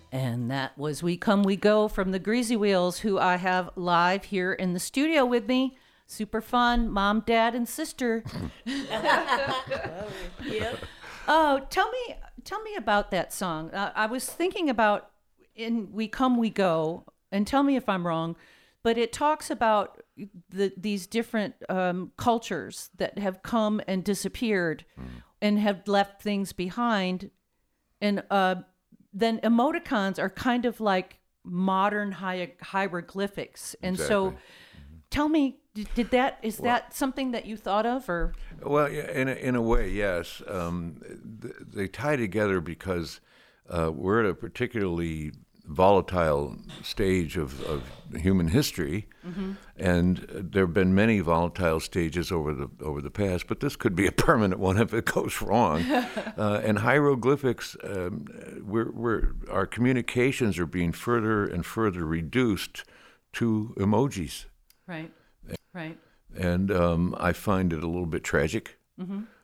And that was We Come, We Go from the Greasy Wheels, who I have live here in the studio with me. Super fun, mom, dad, and sister. Yep. Oh, tell me about that song. I was thinking about in We Come, We Go, and tell me if I'm wrong, but it talks about these different cultures that have come and disappeared and have left things behind. And then emoticons are kind of like modern hieroglyphics. And so tell me, is that something that you thought of, or? Well, yeah, in a way, yes. They tie together because we're at a particularly volatile stage of human history, and there have been many volatile stages over the past. But this could be a permanent one if it goes wrong. And hieroglyphics, our communications are being further and further reduced to emojis. Right. And I find it a little bit tragic.